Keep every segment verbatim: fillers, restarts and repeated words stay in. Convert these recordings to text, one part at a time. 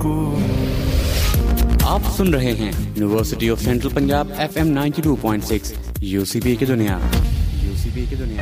آپ سن رہے ہیں university of central Punjab F M ninety two point six you C B کی دنیا یو سی بی کی دنیا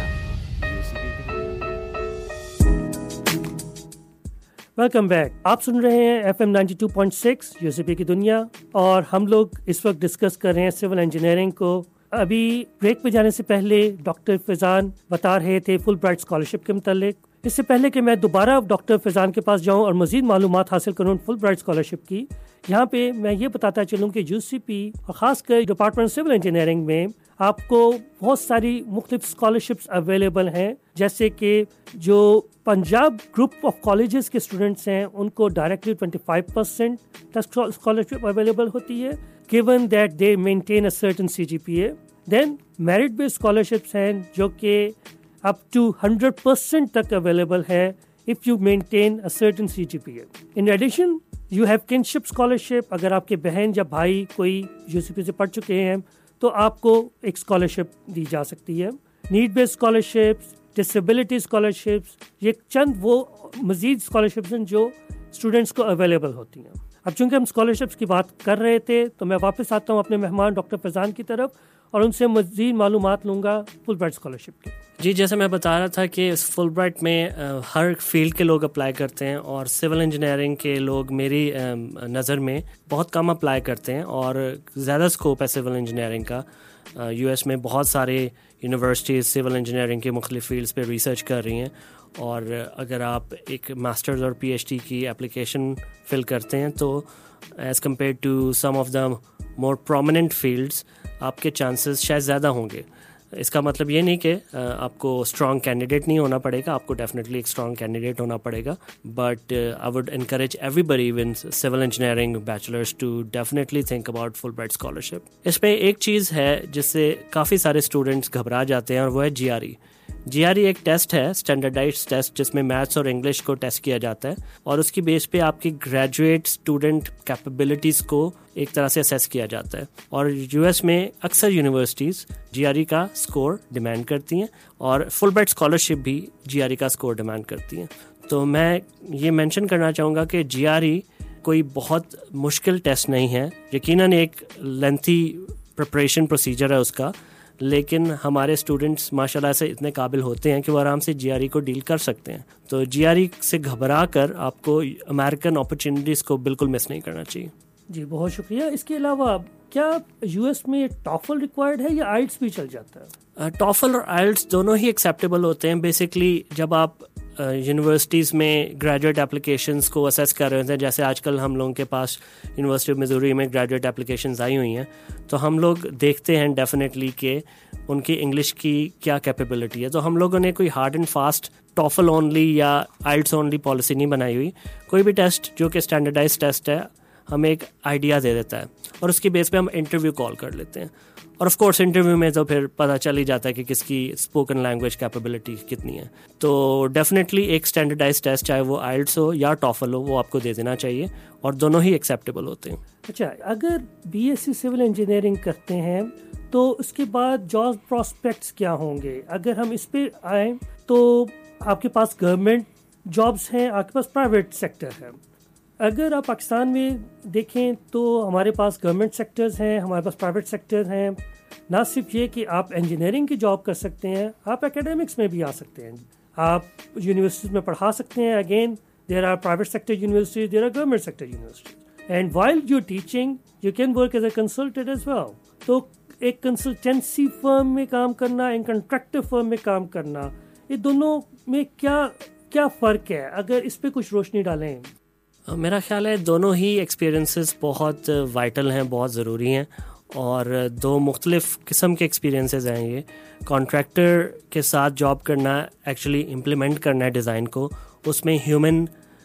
ویلکم بیک. آپ سن رہے ہیں F M ninety two point six you C B کی دنیا, اور ہم لوگ اس وقت ڈسکس کر رہے ہیں سول انجینئرنگ کو. ابھی بریک پہ جانے سے پہلے ڈاکٹر فیضان بتا رہے تھے فل برائٹ اسکالرشپ کے متعلق. اس سے پہلے کہ میں دوبارہ ڈاکٹر فیضان کے پاس جاؤں اور مزید معلومات حاصل کروں فل برائٹ اسکالرشپ کی, یہاں پہ میں یہ بتاتا چلوں کہ یو سی پی اور خاص کر ڈپارٹمنٹ سول انجینئرنگ میں آپ کو بہت ساری مختلف اسکالرشپس اویلیبل ہیں, جیسے کہ جو پنجاب گروپ آف کالجز کے اسٹوڈنٹس ہیں ان کو directly twenty five percent scholarship available ہوتی ہے, given that they maintain a certain C G P A. Then merit based scholarships ہیں جو کہ up to one hundred percent تک available ہے if you maintain a certain C G P A. In addition, you have kinship scholarship. اگر آپ کے بہن یا بھائی کوئی یو سی پی سے پڑھ چکے ہیں تو آپ کو ایک اسکالرشپ دی جا سکتی ہے. Need based scholarships, disability scholarships, یہ چند وہ مزید اسکالرشپس ہیں جو اسٹوڈنٹس کو اویلیبل ہوتی ہیں. اب چونکہ ہم اسکالرشپس کی بات کر رہے تھے تو میں واپس آتا ہوں اپنے مہمان ڈاکٹر فیضان کی طرف اور ان سے مزید معلومات لوں گا فل برائٹ اسکالرشپ کی. جی, جیسے میں بتا رہا تھا کہ اس فل برائٹ میں ہر فیلڈ کے لوگ اپلائی کرتے ہیں, اور سول انجینئرنگ کے لوگ میری نظر میں بہت کم اپلائی کرتے ہیں, اور زیادہ اسکوپ ہے سول انجینئرنگ کا. یو ایس میں بہت سارے یونیورسٹیز سول انجینئرنگ کے مختلف فیلڈس پہ ریسرچ کر رہی ہیں, اور اگر آپ ایک ماسٹرز اور پی ایچ ڈی کی اپلیکیشن فل کرتے ہیں تو as compare to some of the more prominent fields آپ کے چانسز شاید زیادہ ہوں گے. اس کا مطلب یہ نہیں کہ آپ کو اسٹرانگ کینڈیڈیٹ نہیں ہونا پڑے گا, آپ کو ڈیفینیٹلی ایک اسٹرانگ کینڈیڈیٹ ہونا پڑے گا, but I would encourage every body one civil engineering bachelors to definitely think about full bright scholarship. اس پہ ایک چیز ہے جس سے کافی سارے اسٹوڈنٹس گھبرا جاتے ہیں, اور وہ ہے جی آر ای. جی آر ای ایک ٹیسٹ ہے, اسٹینڈرڈائزڈ ٹیسٹ, جس میں میتھس اور انگلش کو ٹیسٹ کیا جاتا ہے, اور اس کی بیس پہ آپ کی گریجویٹ اسٹوڈنٹ کیپیبلٹیز کو ایک طرح سے اسیس کیا جاتا ہے. اور یو ایس میں اکثر یونیورسٹیز جی آر ای کا اسکور ڈیمانڈ کرتی ہیں, اور فل برائٹ اسکالرشپ بھی جی آر ای کا اسکور ڈیمانڈ کرتی ہیں. تو میں یہ مینشن کرنا چاہوں گا کہ جی آر ای کوئی بہت مشکل ٹیسٹ نہیں ہے, یقیناً ایک لینتھی پریپریشن پروسیجر ہے اس کا, لیکن ہمارے اسٹوڈنٹس ماشاء اللہ سے اتنے قابل ہوتے ہیں کہ وہ آرام سے جی آر ای کو ڈیل کر سکتے ہیں. تو جی آر ای سے گھبرا کر آپ کو امریکن اپرچونیٹیز کو بالکل مس نہیں کرنا چاہیے. جی بہت شکریہ. اس کے علاوہ کیا یو ایس میں ٹافل ریکوائرڈ ہے یا آئلٹس بھی چل جاتا ہے؟ ٹافل اور آئلٹس دونوں ہی ایکسیپٹیبل ہوتے ہیں. بیسکلی جب آپ یونیورسٹیز میں گریجویٹ اپلیکیشنس کو اسیس کر رہے ہوتے ہیں, جیسے آج کل ہم لوگوں کے پاس یونیورسٹی آف میزوری میں گریجویٹ اپلیکیشنز آئی ہوئی ہیں, تو ہم لوگ دیکھتے ہیں ڈیفینیٹلی کہ ان کی انگلش کی کیا کیپیبلٹی ہے. تو ہم لوگوں نے کوئی ہارڈ اینڈ فاسٹ ٹافل اونلی یا آئلٹس اونلی پالیسی نہیں بنائی ہوئی. کوئی بھی ٹیسٹ جو کہ اسٹینڈرڈائز ٹیسٹ ہے ہمیں ایک آئیڈیا دے دیتا ہے, اور اس کی بیس پہ ہم انٹرویو کال کر لیتے ہیں, اور آف کورس انٹرویو میں تو پھر پتہ چل ہی جاتا ہے کہ کس کی اسپوکن لینگویج کیپیبلٹی کتنی ہے. تو ڈیفینیٹلی ایک اسٹینڈرڈائز ٹیسٹ چاہے وہ آئلٹس ہو یا ٹافل ہو وہ آپ کو دے دینا چاہیے, اور دونوں ہی ایکسیپٹیبل ہوتے ہیں. اچھا, اگر B S C civil engineering کرتے ہیں تو اس کے بعد جاب پراسپیکٹس کیا ہوں گے؟ اگر ہم اس پہ آئیں تو آپ کے پاس گورنمنٹ جابس ہیں, آپ کے پاس پرائیویٹ سیکٹر ہے. اگر آپ پاکستان میں دیکھیں تو ہمارے پاس گورنمنٹ سیکٹرز ہیں, ہمارے پاس پرائیویٹ سیکٹر ہیں. نہ صرف یہ کہ آپ انجینئرنگ کی جاب کر سکتے ہیں, آپ اکیڈمکس میں بھی آ سکتے ہیں, آپ یونیورسٹیز میں پڑھا سکتے ہیں. Again there are private sector universities, there are government sector universities, and while you teaching you can work as a consultant as well. تو ایک کنسلٹنسی فرم میں کام کرنا, ایک کنٹریکٹر فرم میں کام کرنا, یہ دونوں میں کیا کیا فرق ہے؟ اگر اس پہ کچھ روشنی ڈالیں. میرا خیال ہے دونوں ہی ایکسپیرینسز بہت وائٹل ہیں, بہت ضروری ہیں, اور دو مختلف قسم کے ایکسپیرینسز ہیں. یہ کانٹریکٹر کے ساتھ جاب کرنا, ایکچولی امپلیمنٹ کرنا ہے ڈیزائن کو, اس میں ہیومن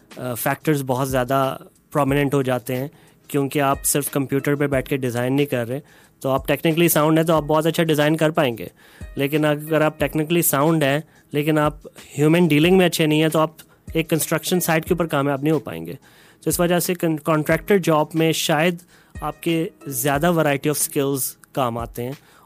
فیکٹرز بہت زیادہ پرومیننٹ ہو جاتے ہیں, کیونکہ آپ صرف کمپیوٹر پہ بیٹھ کے ڈیزائن نہیں کر رہے. تو آپ ٹیکنیکلی ساؤنڈ ہیں تو آپ بہت اچھا ڈیزائن کر پائیں گے, لیکن اگر آپ ٹیکنیکلی ساؤنڈ ہیں لیکن آپ ہیومن ڈیلنگ میں اچھے نہیں ہیں تو آپ ایک کنسٹرکشن سائٹ کے اوپر کامیاب نہیں ہو پائیں گے. تو اس وجہ سے کانٹریکٹر جاب میں شاید آپ کے زیادہ ورائٹی آف اسکلز کام آتے ہیں,